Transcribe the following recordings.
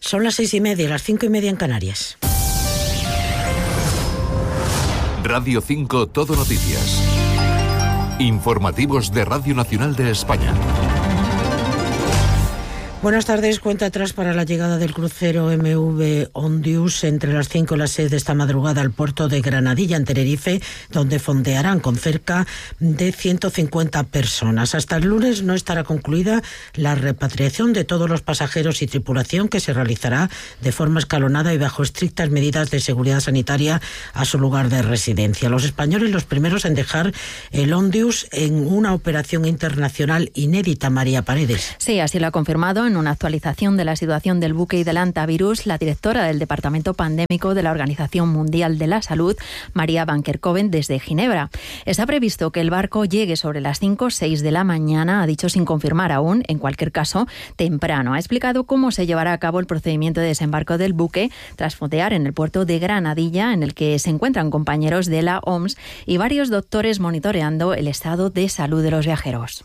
Son las 6:30, las 5:30 en Canarias. Radio 5 Todo Noticias. Informativos de Radio Nacional de España. Buenas tardes. Cuenta atrás para la llegada del crucero MV Ondius entre las 5 y las 6 de esta madrugada al puerto de Granadilla, en Tenerife, donde fondearán con cerca de 150 personas. Hasta el lunes no estará concluida la repatriación de todos los pasajeros y tripulación, que se realizará de forma escalonada y bajo estrictas medidas de seguridad sanitaria a su lugar de residencia. Los españoles los primeros en dejar el Ondius en una operación internacional inédita. María Paredes. Sí, así lo ha confirmado en una actualización de la situación del buque y del hantavirus la directora del Departamento Pandémico de la Organización Mundial de la Salud, María Van Kerkhove, desde Ginebra. Está previsto que el barco llegue sobre las 5 o 6 de la mañana, ha dicho sin confirmar aún, en cualquier caso, temprano. Ha explicado cómo se llevará a cabo el procedimiento de desembarco del buque tras fondear en el puerto de Granadilla, en el que se encuentran compañeros de la OMS y varios doctores monitoreando el estado de salud de los viajeros.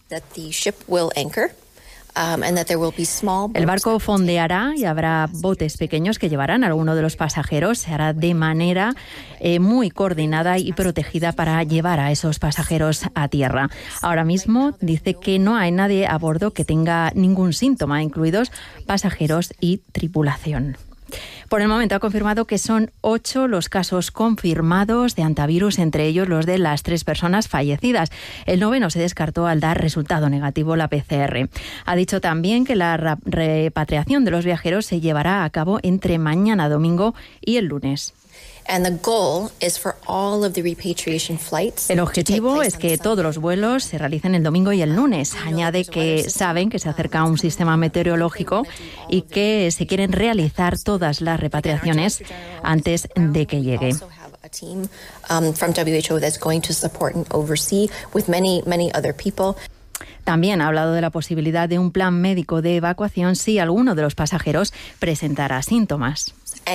El barco fondeará y habrá botes pequeños que llevarán a alguno de los pasajeros. Se hará de manera muy coordinada y protegida para llevar a esos pasajeros a tierra. Ahora mismo dice que no hay nadie a bordo que tenga ningún síntoma, incluidos pasajeros y tripulación. Por el momento ha confirmado que son 8 los casos confirmados de hantavirus, entre ellos los de las 3 personas fallecidas. El 9º se descartó al dar resultado negativo la PCR. Ha dicho también que la repatriación de los viajeros se llevará a cabo entre mañana domingo y el lunes. El objetivo es que todos los vuelos se realicen el domingo y el lunes. Añade que saben que se acerca un sistema meteorológico y que se quieren realizar todas las repatriaciones antes de que llegue. También ha hablado de la posibilidad de un plan médico de evacuación si alguno de los pasajeros presentara síntomas.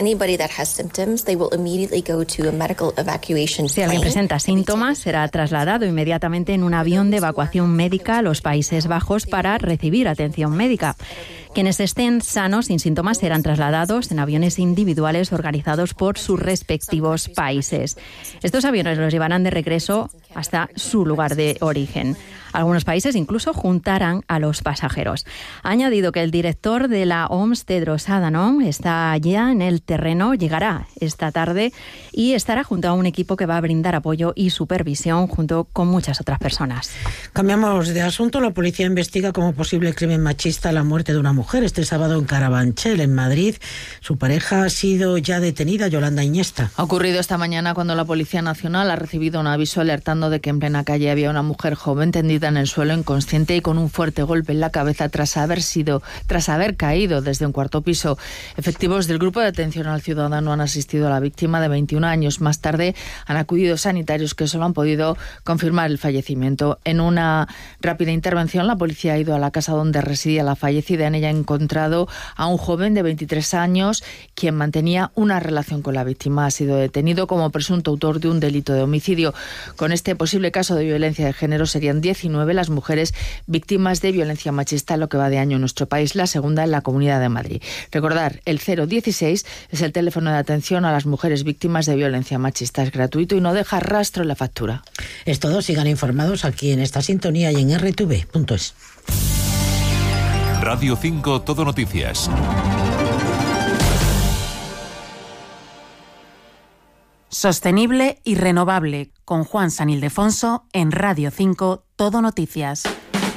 Si alguien presenta síntomas, será trasladado inmediatamente en un avión de evacuación médica a los Países Bajos para recibir atención médica. Quienes estén sanos, sin síntomas, serán trasladados en aviones individuales organizados por sus respectivos países. Estos aviones los llevarán de regreso hasta su lugar de origen. Algunos países incluso juntarán a los pasajeros. Ha añadido que el director de la OMS, Tedros Adhanom, está ya en el terreno, llegará esta tarde y estará junto a un equipo que va a brindar apoyo y supervisión junto con muchas otras personas. Cambiamos de asunto. La policía investiga como posible crimen machista la muerte de una mujer este sábado en Carabanchel, en Madrid. Su pareja ha sido ya detenida, Yolanda Iniesta. Ha ocurrido esta mañana cuando la Policía Nacional ha recibido un aviso alertando de que en plena calle había una mujer joven tendida en el suelo inconsciente y con un fuerte golpe en la cabeza tras haber caído desde un cuarto piso. Efectivos del Grupo de Atención al Ciudadano han asistido a la víctima de 21 años. Más tarde han acudido sanitarios que solo han podido confirmar el fallecimiento. En una rápida intervención, la policía ha ido a la casa donde residía la fallecida. En ella ha encontrado a un joven de 23 años quien mantenía una relación con la víctima. Ha sido detenido como presunto autor de un delito de homicidio. Con este posible caso de violencia de género serían 19 las mujeres víctimas de violencia machista en lo que va de año en nuestro país, la segunda en la Comunidad de Madrid. Recordar, el 016 es el teléfono de atención a las mujeres víctimas de violencia machista. Es gratuito y no deja rastro en la factura. Es todo. Sigan informados aquí en esta sintonía y en rtv.es. Radio 5 Todo Noticias. Sostenible y renovable, con Juan San Ildefonso en Radio 5 Todo Noticias.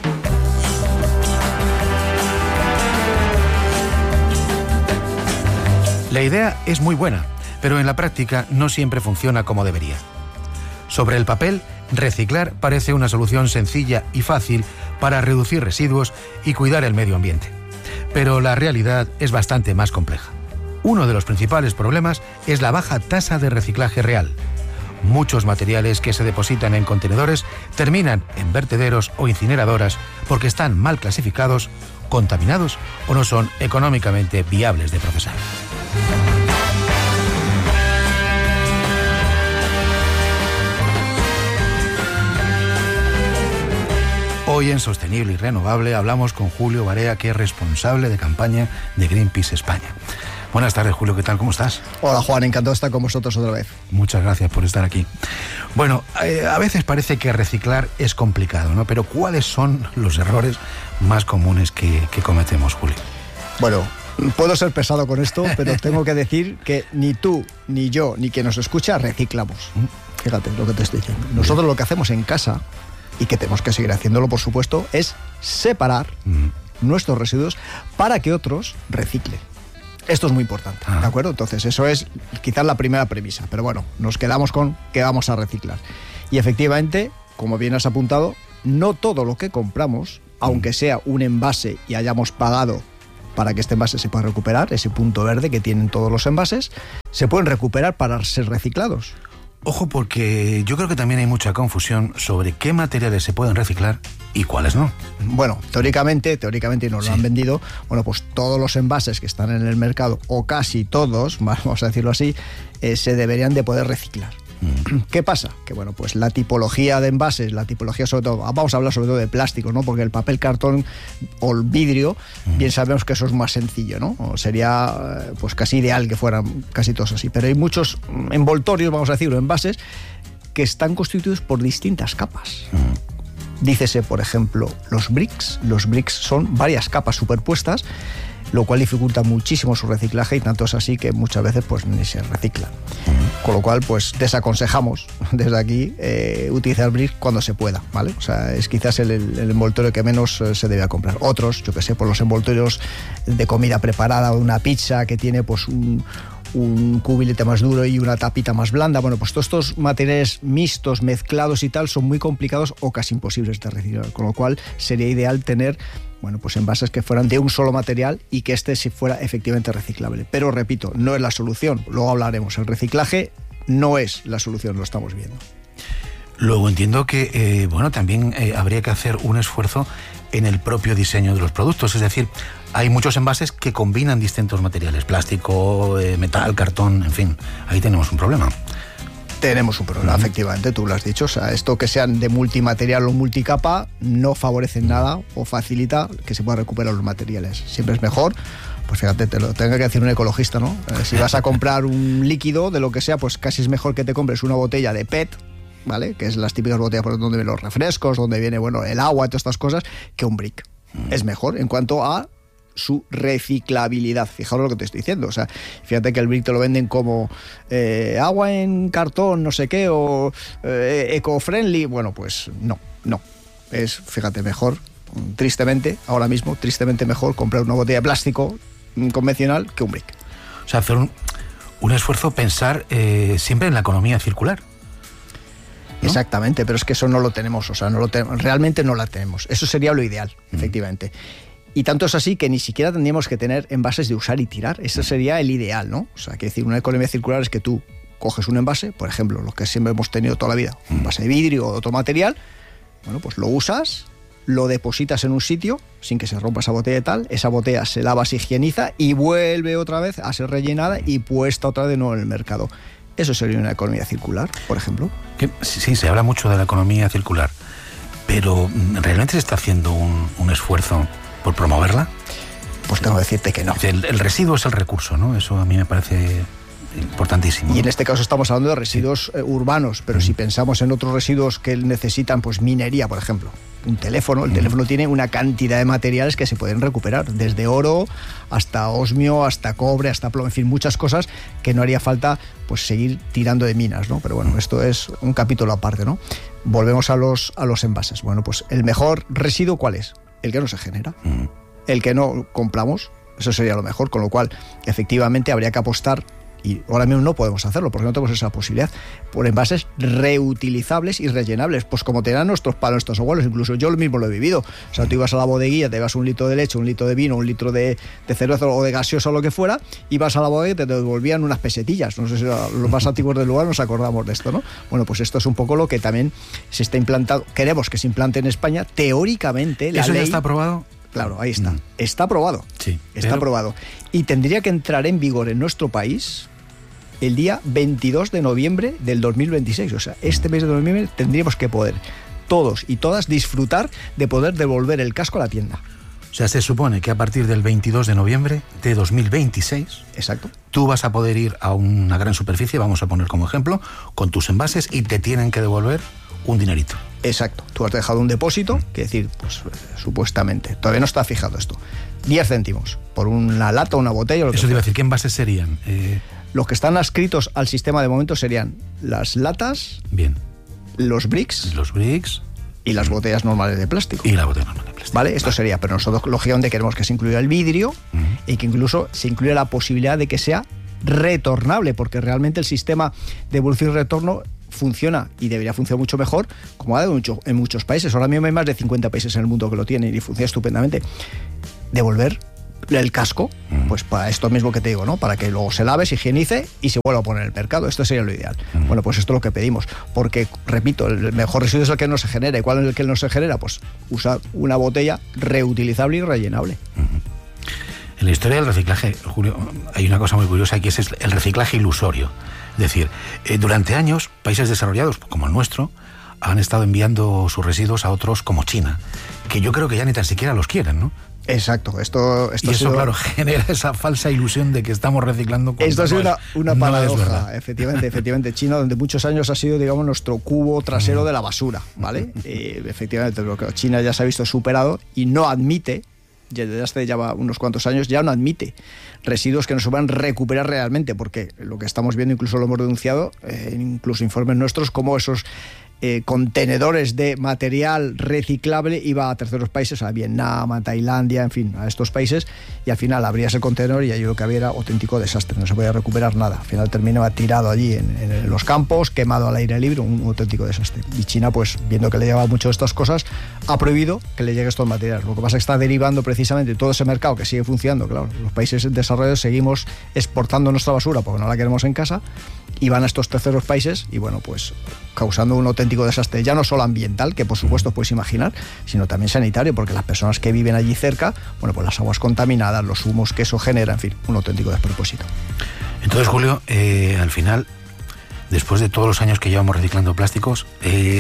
La idea es muy buena, pero en la práctica no siempre funciona como debería. Sobre el papel, reciclar parece una solución sencilla y fácil para reducir residuos y cuidar el medio ambiente. Pero la realidad es bastante más compleja. Uno de los principales problemas es la baja tasa de reciclaje real. Muchos materiales que se depositan en contenedores terminan en vertederos o incineradoras porque están mal clasificados, contaminados o no son económicamente viables de procesar. Hoy en Sostenible y Renovable hablamos con Julio Barea, que es responsable de campaña de Greenpeace España. Buenas tardes, Julio, ¿qué tal? ¿Cómo estás? Hola, Juan, encantado de estar con vosotros otra vez. Muchas gracias por estar aquí. Bueno, a veces parece que reciclar es complicado, ¿no? Pero ¿cuáles son los errores más comunes que cometemos, Julio? Bueno, puedo ser pesado con esto, pero tengo que decir que ni tú, ni yo, ni quien nos escucha reciclamos. Fíjate lo que te estoy diciendo. Nosotros lo que hacemos en casa, y que tenemos que seguir haciéndolo, por supuesto, es separar nuestros residuos para que otros reciclen. Esto es muy importante, ¿de acuerdo? Entonces, eso es quizás la primera premisa. Pero bueno, nos quedamos con que vamos a reciclar. Y efectivamente, como bien has apuntado, no todo lo que compramos, aunque sea un envase y hayamos pagado para que este envase se pueda recuperar, ese punto verde que tienen todos los envases, se pueden recuperar para ser reciclados. Ojo, porque yo creo que también hay mucha confusión sobre qué materiales se pueden reciclar y cuáles no. Bueno, teóricamente nos lo han vendido, bueno, pues todos los envases que están en el mercado, o casi todos, vamos a decirlo así, se deberían de poder reciclar. ¿Qué pasa? Que bueno, pues la tipología de envases, la tipología sobre todo, vamos a hablar sobre todo de plásticos, ¿no? Porque el papel, cartón o el vidrio, bien sabemos que eso es más sencillo, ¿no? O sería pues casi ideal que fueran casi todos así. Pero hay muchos envoltorios, vamos a decir, o envases, que están constituidos por distintas capas. Dícese, por ejemplo, los bricks. Los bricks son varias capas superpuestas, lo cual dificulta muchísimo su reciclaje, y tanto es así que muchas veces pues ni se reciclan. Con lo cual, pues desaconsejamos desde aquí utilizar brick cuando se pueda, ¿vale? O sea, es quizás el envoltorio que menos se debe comprar. Otros, yo que sé, por los envoltorios de comida preparada, o una pizza que tiene pues un cubilete más duro y una tapita más blanda. Bueno, pues todos estos materiales mixtos, mezclados y tal, son muy complicados o casi imposibles de reciclar, con lo cual sería ideal tener, bueno, pues envases que fueran de un solo material y que este sí fuera efectivamente reciclable. Pero repito, no es la solución, luego hablaremos. El reciclaje no es la solución, lo estamos viendo. Luego entiendo que, bueno, también habría que hacer un esfuerzo en el propio diseño de los productos, es decir, hay muchos envases que combinan distintos materiales, plástico, metal, cartón, en fin, ahí tenemos un problema. Tenemos un problema, efectivamente, tú lo has dicho. O sea, esto que sean de multimaterial o multicapa no favorece nada o facilita que se puedan recuperar los materiales. Siempre es mejor, pues fíjate, te lo tenga que decir un ecologista, ¿no? Si vas a comprar un líquido de lo que sea, pues casi es mejor que te compres una botella de PET, ¿vale? Que es las típicas botellas por donde vienen los refrescos, donde viene, bueno, el agua y todas estas cosas, que un brick. Es mejor en cuanto a su reciclabilidad. Fijaos lo que te estoy diciendo. O sea, fíjate que el brick te lo venden como agua en cartón, no sé qué, o eco-friendly. Bueno, pues no. Es, fíjate, mejor, tristemente, ahora mismo, tristemente mejor comprar una botella de plástico convencional que un brick. O sea, hacer un esfuerzo, pensar siempre en la economía circular, ¿no? Exactamente, pero es que eso no lo tenemos, o sea, realmente no la tenemos. Eso sería lo ideal, efectivamente. Y tanto es así que ni siquiera tendríamos que tener envases de usar y tirar. Ese sería el ideal, ¿no? O sea, que decir, una economía circular es que tú coges un envase, por ejemplo, lo que siempre hemos tenido toda la vida, un envase de vidrio o otro material, bueno, pues lo usas, lo depositas en un sitio sin que se rompa esa botella y tal, esa botella se lava, se higieniza y vuelve otra vez a ser rellenada y puesta otra vez de nuevo en el mercado. ¿Eso sería una economía circular, por ejemplo? Sí, se habla mucho de la economía circular, pero ¿realmente se está haciendo un esfuerzo por promoverla? Pues tengo que decirte que no. El residuo es el recurso, ¿no? Eso a mí me parece importantísimo. Y en este caso estamos hablando de residuos urbanos, pero si pensamos en otros residuos que necesitan, pues minería, por ejemplo, un teléfono, el teléfono tiene una cantidad de materiales que se pueden recuperar, desde oro hasta osmio, hasta cobre, hasta plomo, en fin, muchas cosas que no haría falta pues seguir tirando de minas, ¿no? Pero bueno, esto es un capítulo aparte, ¿no? Volvemos a los envases. Bueno, pues el mejor residuo, ¿cuál es? El que no se genera, el que no compramos, eso sería lo mejor, con lo cual efectivamente habría que apostar, y ahora mismo no podemos hacerlo porque no tenemos esa posibilidad, por envases reutilizables y rellenables, pues como tenían nuestros abuelos. Incluso yo mismo lo he vivido. O sea, tú ibas a la bodeguilla, te ibas un litro de leche, un litro de vino, un litro de cerveza o de gaseosa o lo que fuera, ibas a la bodega y te devolvían unas pesetillas. No sé si los más antiguos del lugar nos acordamos de esto, ¿no? Bueno, pues esto es un poco lo que también se está implantando, queremos que se implante en España. Teóricamente la ¿Eso ley ya está aprobado? Claro, ahí está. Está aprobado. Sí. Está aprobado. Y tendría que entrar en vigor en nuestro país el día 22 de noviembre del 2026. O sea, este mes de noviembre tendríamos que poder todos y todas disfrutar de poder devolver el casco a la tienda. O sea, se supone que a partir del 22 de noviembre de 2026... Exacto. Tú vas a poder ir a una gran superficie, vamos a poner como ejemplo, con tus envases y te tienen que devolver un dinerito. Exacto. Tú has dejado un depósito, que decir, pues supuestamente, todavía no está fijado esto, 10 céntimos por una lata, una botella... Lo que Eso te iba a decir, ¿qué envases serían? Los que están adscritos al sistema de momento serían las latas, Bien. Los bricks y las botellas normales de plástico. Y la botella normal de plástico. ¿Vale? Esto sería, pero nosotros lógicamente queremos que se incluya el vidrio y que incluso se incluya la posibilidad de que sea retornable, porque realmente el sistema de devolución y retorno funciona y debería funcionar mucho mejor, como ha dado en muchos países. Ahora mismo hay más de 50 países en el mundo que lo tienen y funciona estupendamente. Devolver el casco, pues para esto mismo que te digo, ¿no? Para que luego se lave, se higienice y se vuelva a poner en el mercado. Esto sería lo ideal. Bueno, pues esto es lo que pedimos, porque, repito, el mejor residuo es el que no se genera. ¿Y cuál es el que no se genera? Pues usar una botella reutilizable y rellenable. En la historia del reciclaje, Julio, hay una cosa muy curiosa que es el reciclaje ilusorio. Es decir, durante años, países desarrollados como el nuestro han estado enviando sus residuos a otros como China, que yo creo que ya ni tan siquiera los quieren, ¿no? Exacto, esto y eso, claro, genera esa falsa ilusión de que estamos reciclando. Esto ha sido una paradoja, efectivamente. China, durante muchos años ha sido, digamos, nuestro cubo trasero de la basura, ¿vale? Efectivamente, China ya se ha visto superado y no admite, desde hace ya unos cuantos años, ya no admite residuos que no se van a recuperar realmente, porque lo que estamos viendo, incluso lo hemos denunciado, incluso informes nuestros, como esos contenedores de material reciclable iba a terceros países, a Vietnam, a Tailandia, en fin, a estos países, y al final abrías el contenedor y allí lo que había era auténtico desastre, no se podía recuperar nada. Al final terminaba tirado allí en los campos, quemado al aire libre, un auténtico desastre. Y China, pues viendo que le llevaba mucho de estas cosas, ha prohibido que le llegue estos materiales. Lo que pasa es que está derivando precisamente todo ese mercado que sigue funcionando. Claro, los países desarrollados seguimos exportando nuestra basura porque no la queremos en casa, y van a estos terceros países y bueno, pues causando un auténtico desastre, ya no solo ambiental, que por supuesto puedes imaginar, sino también sanitario, porque las personas que viven allí cerca, bueno, pues las aguas contaminadas, los humos que eso genera, en fin, un auténtico despropósito. Entonces, Julio, al final, después de todos los años que llevamos reciclando plásticos,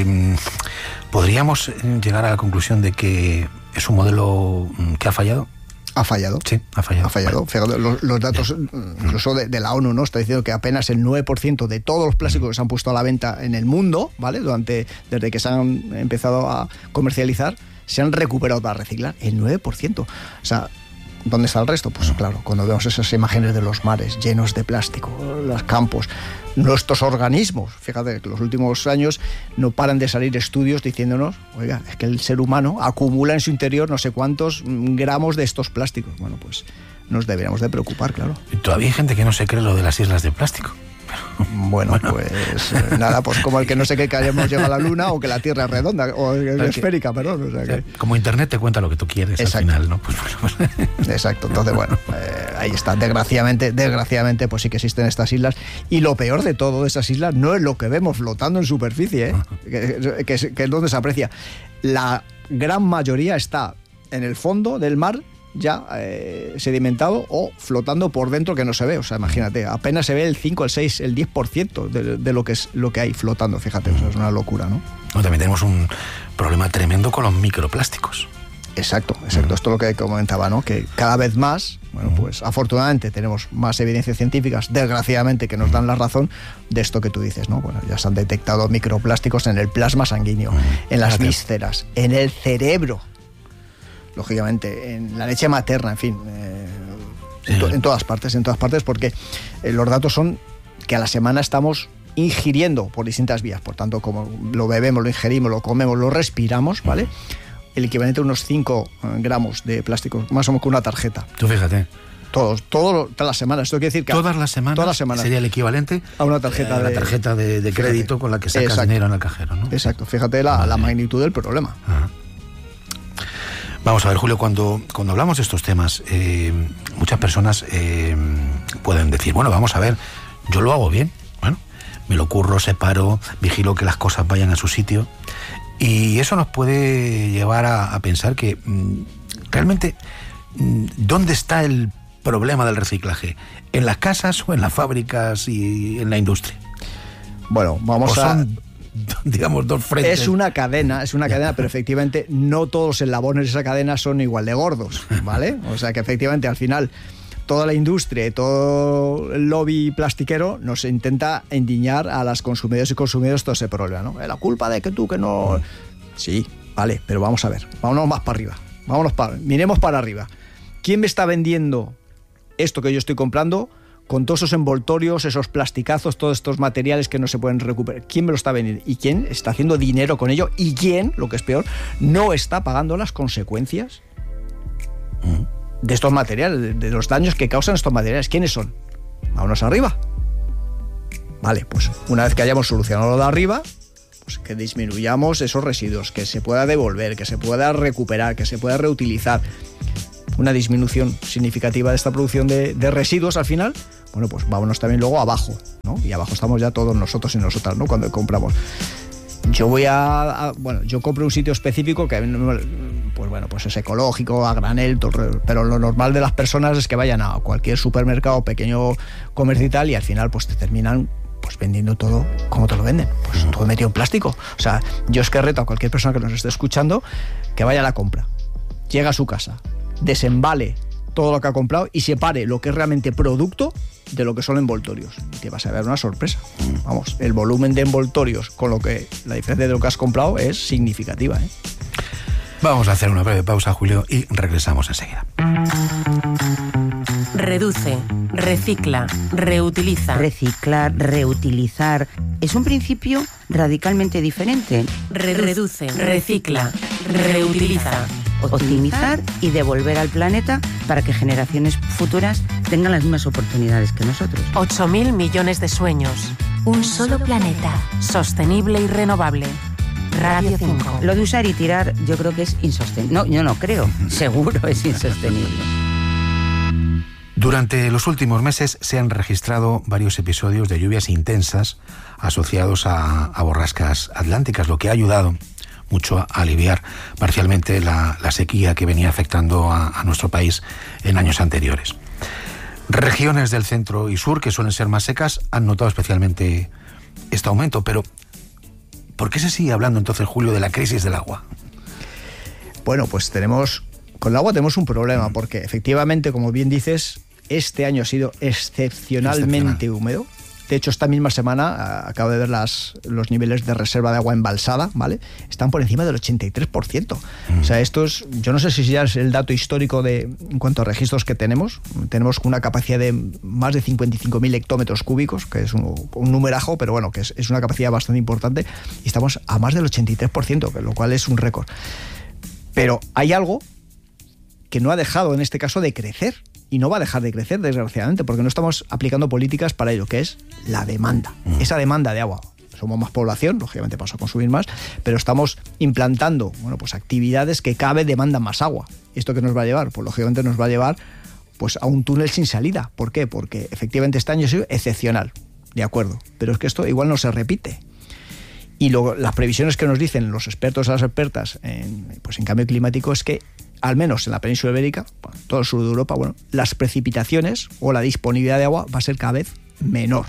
¿podríamos llegar a la conclusión de que es un modelo que ha fallado? ¿Ha fallado? Sí, ha fallado. Ha fallado. Fíjate, los datos incluso de la ONU, ¿no? Está diciendo que apenas el 9% de todos los plásticos que se han puesto a la venta en el mundo, ¿vale? Desde que se han empezado a comercializar, se han recuperado para reciclar. El 9%. O sea, ¿dónde está el resto? Pues claro, cuando vemos esas imágenes de los mares llenos de plástico, los campos, nuestros organismos, fíjate que los últimos años no paran de salir estudios diciéndonos, oiga, es que el ser humano acumula en su interior no sé cuántos gramos de estos plásticos. Bueno, pues nos deberíamos de preocupar, claro. Y todavía hay gente que no se cree lo de las islas de plástico. Bueno, pues nada, pues como el que no sé qué, que hayamos llegado a la Luna o que la Tierra es redonda o esférica, perdón. O sea que... Como Internet te cuenta lo que tú quieres. Exacto. Al final, ¿no? Pues bueno. Exacto, entonces bueno, ahí está. Desgraciadamente, pues sí que existen estas islas, y lo peor de todo de esas islas no es lo que vemos flotando en superficie, que es donde se aprecia. La gran mayoría está en el fondo del mar, ya sedimentado o flotando por dentro, que no se ve. O sea, imagínate, apenas se ve el 5, el 6, el 10% de lo que hay flotando, fíjate, o sea, es una locura, ¿no? También tenemos un problema tremendo con los microplásticos. Exacto, esto es lo que comentaba, ¿no? Que cada vez más, bueno, pues afortunadamente tenemos más evidencias científicas, desgraciadamente, que nos dan la razón de esto que tú dices, ¿no? Bueno, ya se han detectado microplásticos en el plasma sanguíneo, en las vísceras, en el cerebro, lógicamente, en la leche materna, en fin, en todas partes, porque los datos son que a la semana estamos ingiriendo por distintas vías, por tanto, como lo bebemos, lo ingerimos, lo comemos, lo respiramos, ¿vale? El equivalente a unos 5 gramos de plástico, más o menos que una tarjeta. Tú fíjate. Todas las semanas. Esto quiere decir que todas las semanas sería el equivalente a una tarjeta, la tarjeta de crédito con la que sacas dinero en el cajero, ¿no? Exacto. Fíjate la magnitud del problema. Ajá. Vamos a ver, Julio, cuando hablamos de estos temas, muchas personas pueden decir, bueno, vamos a ver, yo lo hago bien, bueno, me lo curro, separo, vigilo que las cosas vayan a su sitio, y eso nos puede llevar a pensar que realmente, ¿dónde está el problema del reciclaje? ¿En las casas o en las fábricas y en la industria? Bueno, digamos, dos frentes. Es una cadena, pero efectivamente no todos los eslabones de esa cadena son igual de gordos, ¿vale? O sea que efectivamente al final toda la industria y todo el lobby plastiquero nos intenta endiñar a las consumidoras y consumidores todo ese problema, ¿no? La culpa de que tú que no... Sí, vale, pero vamos a ver, vámonos más para arriba, miremos para arriba. ¿Quién me está vendiendo esto que yo estoy comprando con todos esos envoltorios, esos plasticazos, todos estos materiales que no se pueden recuperar? ¿Quién me lo está vendiendo? ¿Y quién está haciendo dinero con ello? ¿Y quién, lo que es peor, no está pagando las consecuencias de estos materiales, de los daños que causan estos materiales? ¿Quiénes son? Vámonos arriba. Vale, pues una vez que hayamos solucionado lo de arriba, pues que disminuyamos esos residuos, que se pueda devolver, que se pueda recuperar, que se pueda reutilizar. Una disminución significativa de esta producción de residuos al final, bueno, pues vámonos también luego abajo, ¿no? Y abajo estamos ya todos nosotros y nosotras, ¿no? Cuando compramos. Yo yo compro un sitio específico que, pues bueno, pues es ecológico, a granel, pero lo normal de las personas es que vayan a cualquier supermercado, pequeño comercio y tal, y al final pues te terminan pues vendiendo todo como te lo venden, pues todo metido en plástico. O sea, yo es que reto a cualquier persona que nos esté escuchando que vaya a la compra, llega a su casa, desembale todo lo que ha comprado y separe lo que es realmente producto de lo que son envoltorios. Y te vas a ver una sorpresa. Vamos, el volumen de envoltorios con lo que la diferencia de lo que has comprado es significativa, ¿eh? Vamos a hacer una breve pausa, Julio, y regresamos enseguida. Reduce, recicla, reutiliza. Reciclar, reutilizar, es un principio radicalmente diferente. Reduce, recicla, reutiliza. Optimizar y devolver al planeta para que generaciones futuras tengan las mismas oportunidades que nosotros. 8.000 millones de sueños. Un solo planeta. Sostenible y renovable. Radio 5. Lo de usar y tirar yo creo que es insostenible. No, yo no creo. Seguro es insostenible. Durante los últimos meses se han registrado varios episodios de lluvias intensas asociados a borrascas atlánticas, lo que ha ayudado mucho a aliviar parcialmente la sequía que venía afectando a nuestro país en años anteriores. Regiones del centro y sur, que suelen ser más secas, han notado especialmente este aumento, pero ¿por qué se sigue hablando entonces, Julio, de la crisis del agua? Bueno, pues con el agua tenemos un problema, porque efectivamente, como bien dices, este año ha sido excepcionalmente húmedo. De hecho, esta misma semana acabo de ver los niveles de reserva de agua embalsada, ¿vale? Están por encima del 83%. O sea, yo no sé si ya es el dato histórico en cuanto a registros que tenemos. Tenemos una capacidad de más de 55.000 hectómetros cúbicos, que es un numerajo, pero bueno, que es una capacidad bastante importante, y estamos a más del 83%, lo cual es un récord. Pero hay algo que no ha dejado, en este caso, de crecer. Y no va a dejar de crecer, desgraciadamente, porque no estamos aplicando políticas para ello, que es la demanda. Esa demanda de agua. Somos más población, lógicamente vamos a consumir más, pero estamos implantando, pues actividades que cada vez demandan más agua. ¿Y esto qué nos va a llevar? Pues lógicamente nos va a llevar pues a un túnel sin salida. ¿Por qué? Porque efectivamente este año ha sido excepcional, de acuerdo, pero es que esto igual no se repite. Y las previsiones que nos dicen los expertos y las expertas en cambio climático es que al menos en la península ibérica, todo el sur de Europa, las precipitaciones o la disponibilidad de agua va a ser cada vez menor.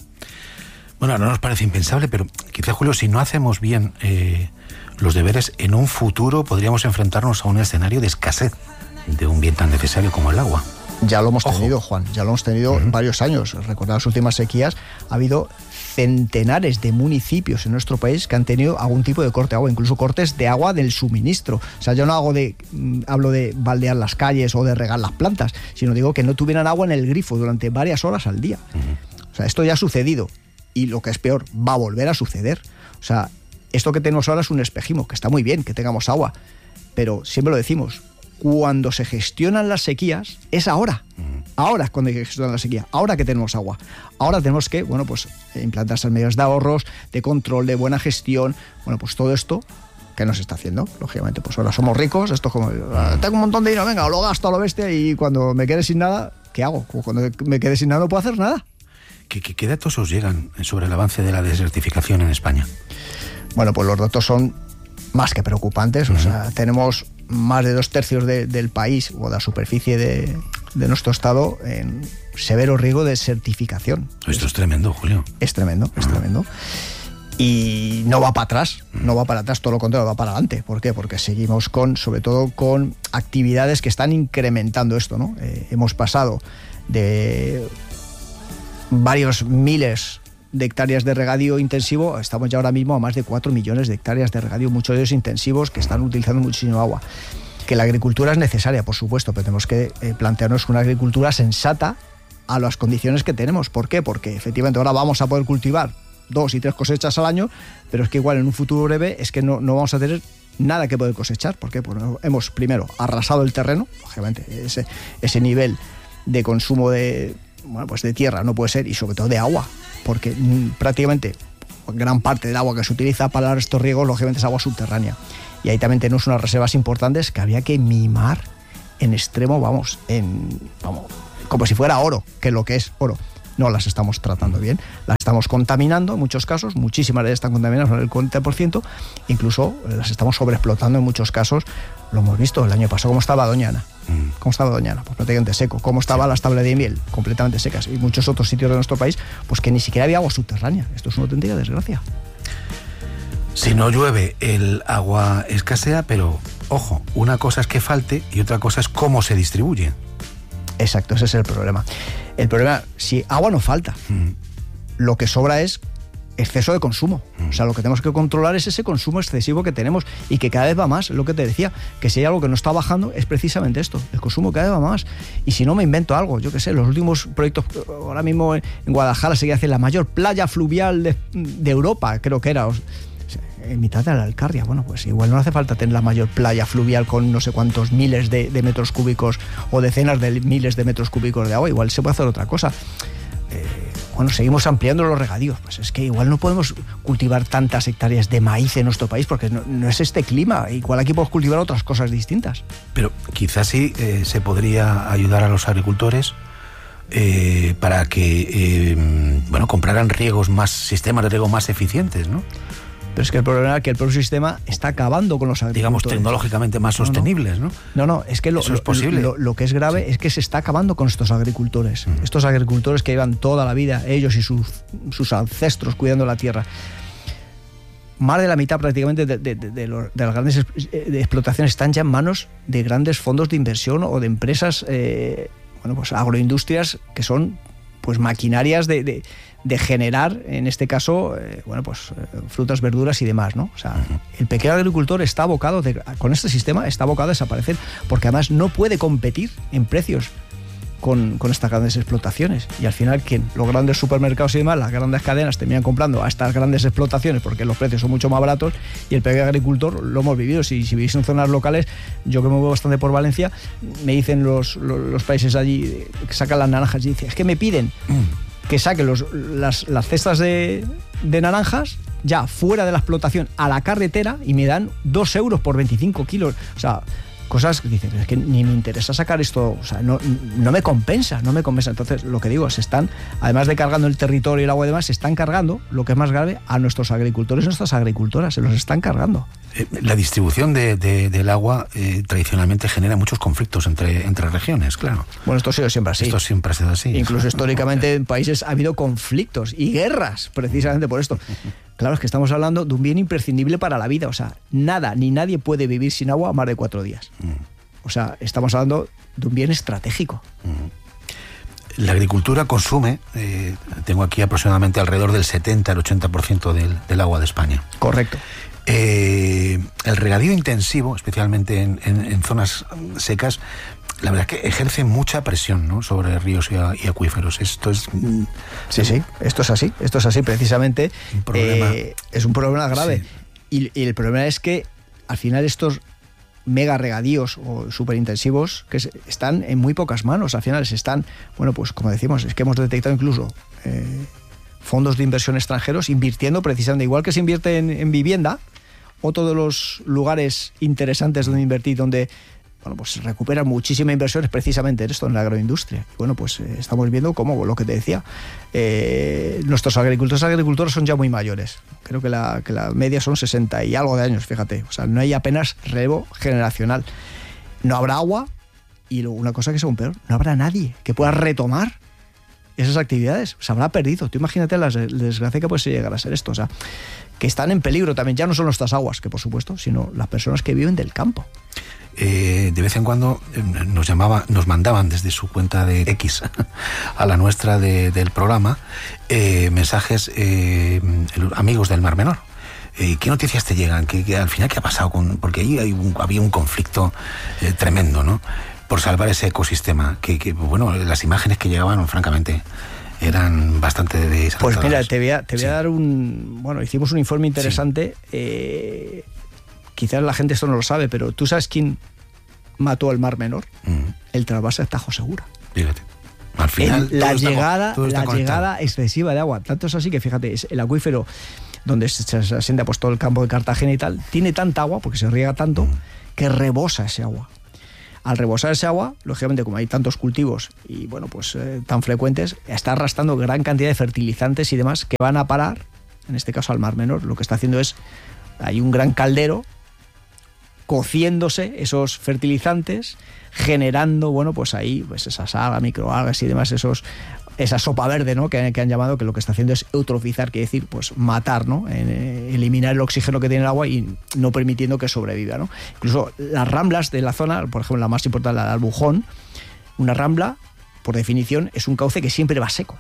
Bueno, no nos parece impensable, pero quizá, Julio, si no hacemos bien los deberes, en un futuro podríamos enfrentarnos a un escenario de escasez de un bien tan necesario como el agua. Ya lo hemos tenido, Juan, ya lo hemos tenido varios años. Recordad las últimas sequías, ha habido centenares de municipios en nuestro país que han tenido algún tipo de corte de agua, incluso cortes de agua del suministro. O sea, yo no hablo de baldear las calles o de regar las plantas, sino digo que no tuvieran agua en el grifo durante varias horas al día. O sea, esto ya ha sucedido y lo que es peor, va a volver a suceder. O sea, esto que tenemos ahora es un espejismo, que está muy bien que tengamos agua, pero siempre lo decimos, cuando se gestionan las sequías es ahora. Ahora es cuando hay que gestionar la sequía, ahora que tenemos agua. Ahora tenemos que, implantar esas medidas de ahorros, de control, de buena gestión. Pues todo esto que nos está haciendo, lógicamente, pues ahora somos ricos, esto es como, tengo un montón de dinero, venga, lo gasto a lo bestia y cuando me quede sin nada, ¿qué hago? Cuando me quede sin nada no puedo hacer nada. ¿Qué datos os llegan sobre el avance de la desertificación en España? Bueno, pues los datos son más que preocupantes. O sea, tenemos más de 2/3 del país o de la superficie de nuestro estado en severo riesgo de desertificación. Esto es tremendo, Julio. Es tremendo. Y no va para atrás, todo lo contrario, va para adelante. ¿Por qué? Porque seguimos sobre todo con actividades que están incrementando esto, ¿no? Hemos pasado de varios miles de hectáreas de regadío intensivo, estamos ya ahora mismo a más de 4 millones de hectáreas de regadío, muchos de ellos intensivos, que están utilizando muchísimo agua. Que la agricultura es necesaria, por supuesto, pero tenemos que plantearnos una agricultura sensata a las condiciones que tenemos. ¿Por qué? Porque efectivamente ahora vamos a poder cultivar 2 y 3 cosechas al año, pero es que igual en un futuro breve es que no vamos a tener nada que poder cosechar. ¿Por qué? Porque hemos primero arrasado el terreno, lógicamente ese nivel de consumo de tierra no puede ser, y sobre todo de agua, porque prácticamente gran parte del agua que se utiliza para estos riegos lógicamente es agua subterránea, y ahí también tenemos unas reservas importantes que habría que mimar en extremo, como si fuera oro, que es lo que es oro. No las estamos tratando bien, las estamos contaminando en muchos casos, muchísimas de ellas están contaminadas en el 40%, incluso las estamos sobreexplotando en muchos casos. Lo hemos visto el año pasado, cómo estaba Doñana. ¿Cómo estaba Doñana? Pues prácticamente seco. ¿Cómo estaba las tablas de miel? Completamente secas. Y muchos otros sitios de nuestro país, pues que ni siquiera había agua subterránea. Esto es una auténtica desgracia. Si no llueve, el agua escasea, pero, ojo, una cosa es que falte y otra cosa es cómo se distribuye. Exacto, ese es el problema. El problema, si agua no falta, lo que sobra es exceso de consumo. O sea, lo que tenemos que controlar es ese consumo excesivo que tenemos y que cada vez va más. Lo que te decía, que si hay algo que no está bajando es precisamente esto, el consumo cada vez va más. Y si no, me invento algo, yo qué sé, los últimos proyectos, ahora mismo en Guadalajara se hace la mayor playa fluvial de Europa, creo que era, en mitad de la Alcarria. Bueno, pues igual no hace falta tener la mayor playa fluvial con no sé cuántos miles de metros cúbicos o decenas de miles de metros cúbicos de agua, igual se puede hacer otra cosa. Seguimos ampliando los regadíos, pues es que igual no podemos cultivar tantas hectáreas de maíz en nuestro país porque no es este clima, igual aquí podemos cultivar otras cosas distintas. Pero quizás sí se podría ayudar a los agricultores para que compraran sistemas de riego más eficientes, ¿no? Pero es que el problema es que el propio sistema está acabando con los agricultores. Digamos, tecnológicamente más sostenibles, ¿no? No, es que eso es posible. Lo que es grave es que se está acabando con estos agricultores. Estos agricultores que llevan toda la vida, ellos y sus ancestros, cuidando la tierra. Más de la mitad prácticamente de las grandes explotaciones están ya en manos de grandes fondos de inversión o de empresas, agroindustrias que son pues maquinarias de generar, en este caso, frutas, verduras y demás, ¿no? O sea, el pequeño agricultor está abocado, con este sistema, está abocado a desaparecer, porque además no puede competir en precios con estas grandes explotaciones. Y al final, los grandes supermercados y demás, las grandes cadenas terminan comprando a estas grandes explotaciones porque los precios son mucho más baratos, y el pequeño agricultor lo hemos vivido. Si vivís en zonas locales, yo que me muevo bastante por Valencia, me dicen los países allí que sacan las naranjas y dicen, es que me piden que saquen las cestas de naranjas ya fuera de la explotación a la carretera y me dan 2 euros por 25 kilos. O sea, cosas que dicen, es que ni me interesa sacar esto, o sea, no me compensa. Entonces, lo que digo, se están, además de cargando el territorio y el agua y demás, se están cargando, lo que es más grave, a nuestros agricultores y nuestras agricultoras, se los están cargando. La distribución del agua tradicionalmente genera muchos conflictos entre regiones, claro. Bueno, esto ha sido siempre así. Esto siempre ha sido así. Incluso históricamente en países ha habido conflictos y guerras precisamente por esto. Claro, es que estamos hablando de un bien imprescindible para la vida. O sea, nada ni nadie puede vivir sin agua más de 4 días. O sea, estamos hablando de un bien estratégico. La agricultura consume, tengo aquí aproximadamente alrededor del 70 al 80% del agua de España. Correcto. El regadío intensivo, especialmente en zonas secas, la verdad es que ejerce mucha presión, ¿no?, sobre ríos y acuíferos. Esto es... Sí, esto es así precisamente. Es un problema grave. Sí. Y el problema es que al final estos mega regadíos o superintensivos que están en muy pocas manos. Al final están, pues como decimos, es que hemos detectado incluso fondos de inversión extranjeros invirtiendo precisamente, igual que se invierte en vivienda, otro de los lugares interesantes donde invertir, donde se recupera muchísima inversión es precisamente esto, en la agroindustria. Estamos viendo cómo, lo que te decía, nuestros agricultores son ya muy mayores. Creo que la media son 60 y algo de años, fíjate. O sea, no hay apenas relevo generacional. No habrá agua y una cosa que es aún peor, no habrá nadie que pueda retomar esas actividades, se habrá perdido. Tú imagínate la desgracia que puede llegar a ser esto, o sea, que están en peligro también, ya no son nuestras aguas, que por supuesto, sino las personas que viven del campo. De vez en cuando nos mandaban desde su cuenta de X a la nuestra del programa mensajes amigos del Mar Menor. ¿Qué noticias te llegan? ¿Qué al final qué ha pasado? Porque ahí había un conflicto tremendo, ¿no? Por salvar ese ecosistema. Bueno, las imágenes que llegaban, francamente, eran bastante desalentadoras. Pues mira, te voy a dar Bueno, hicimos un informe interesante. Quizás la gente esto no lo sabe, pero ¿tú sabes quién mató al Mar Menor? El trasvase de Tajo Segura. Fíjate. Al final, la llegada excesiva de agua. Tanto es así que, fíjate, es el acuífero donde se asienta pues todo el campo de Cartagena y tal, tiene tanta agua, porque se riega tanto, que rebosa ese agua. Al rebosar ese agua, lógicamente, como hay tantos cultivos y bueno, pues tan frecuentes, está arrastrando gran cantidad de fertilizantes y demás que van a parar, en este caso al Mar Menor. Lo que está haciendo es, hay un gran caldero cociéndose esos fertilizantes, generando, bueno, pues ahí pues esas algas, microalgas y demás, esa sopa verde, ¿no? que han llamado, que lo que está haciendo es eutrofizar, quiere decir, pues matar, ¿no? Eliminar el oxígeno que tiene el agua y no permitiendo que sobreviva, ¿no? Incluso las ramblas de la zona, por ejemplo, la más importante, la de Albujón, una rambla, por definición, es un cauce que siempre va seco,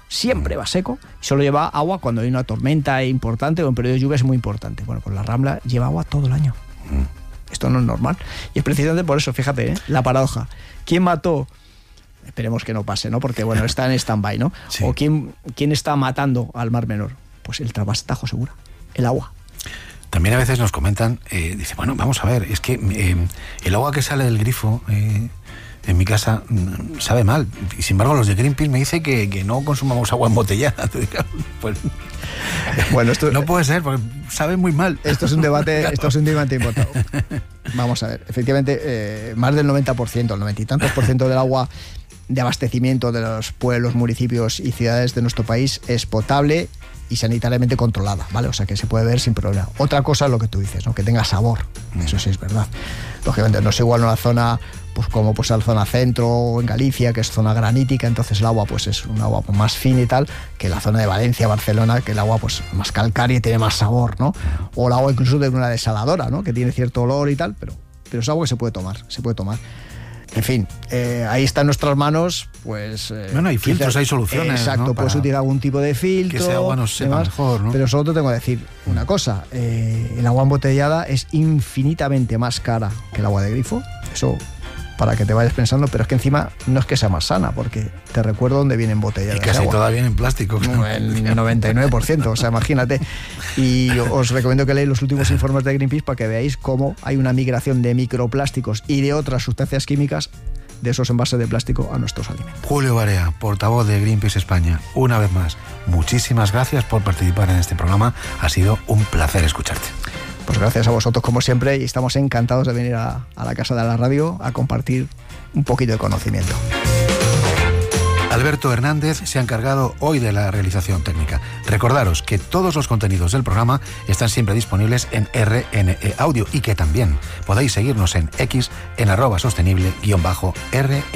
y solo lleva agua cuando hay una tormenta importante o en periodo de lluvia es muy importante. Bueno, pues la rambla lleva agua todo el año. Esto no es normal. Y es precisamente por eso, fíjate, la paradoja. ¿Quién mató? Esperemos que no pase, ¿no? Porque, bueno, está en stand-by, ¿no? Sí. ¿O quién está matando al Mar Menor? Pues el trasvase Tajo Segura, el agua. También a veces nos comentan, dice, bueno, vamos a ver, es que el agua que sale del grifo en mi casa sabe mal. Y sin embargo, los de Greenpeace me dicen que no consumamos agua embotellada. Pues, bueno, esto no puede ser, porque sabe muy mal. Esto es un debate importante. Vamos a ver, efectivamente, más del 90%, el 90 y tantos % del agua de abastecimiento de los pueblos, municipios y ciudades de nuestro país es potable y sanitariamente controlada, ¿vale? O sea que se puede ver sin problema. Otra cosa es lo que tú dices, ¿no? Que tenga sabor. Eso sí es verdad. Lógicamente no es igual una zona pues como pues la zona centro o en Galicia, que es zona granítica, entonces el agua pues es un agua más fina y tal, que la zona de Valencia, Barcelona, que el agua pues más calcárea y tiene más sabor, ¿no? O el agua incluso de una desaladora, ¿no? Que tiene cierto olor y tal, pero es agua que se puede tomar. En fin, ahí está en nuestras manos, pues... bueno, hay filtros, hay soluciones, exacto, ¿no? Puedes utilizar algún tipo de filtro... Que ese agua nos sepa mejor, ¿no? Pero solo te tengo que decir una cosa, el agua embotellada es infinitamente más cara que el agua de grifo, eso para que te vayas pensando, pero es que encima no es que sea más sana, porque te recuerdo dónde viene embotellada. Y casi toda viene en plástico. No, el 99%, o sea, imagínate. Y os recomiendo que leáis los últimos informes de Greenpeace para que veáis cómo hay una migración de microplásticos y de otras sustancias químicas de esos envases de plástico a nuestros alimentos. Julio Barea, portavoz de Greenpeace España, una vez más, muchísimas gracias por participar en este programa. Ha sido un placer escucharte. Pues gracias a vosotros como siempre y estamos encantados de venir a la Casa de la Radio a compartir un poquito de conocimiento. Alberto Hernández se ha encargado hoy de la realización técnica. Recordaros que todos los contenidos del programa están siempre disponibles en RNE Audio y que también podéis seguirnos en X en @sostenible_RNE.